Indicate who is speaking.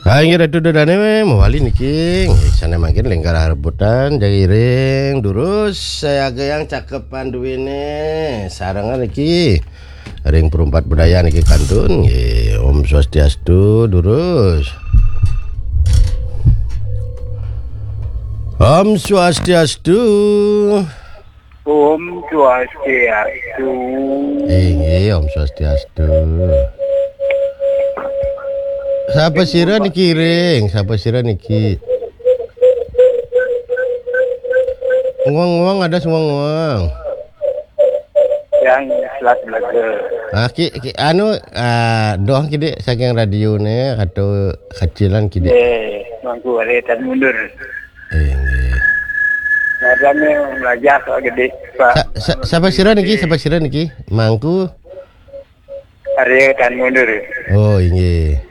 Speaker 1: Hai ngira tu dane mawali niki sana makin lengkar rebutan jairing durus saya yang cakepan duwine sarangan niki ring perumpat budaya niki kantun Om Swastiastu durus Om Swastiastu
Speaker 2: Om Swastiastu.
Speaker 1: Om Swastiastu. Siapa sira niki ring? Siapa sira niki? Nguang-nguang ada nguang-nguang.
Speaker 2: Yang selat belaga.
Speaker 1: Doang kide saking radio ne atau kecilan kide.
Speaker 2: Mangku aretan mundur. Nadame belajar kok gede, Pak.
Speaker 1: Siapa sira niki? Siapa sira niki? Mangku
Speaker 2: aretan mundur.
Speaker 1: Oh, inggih.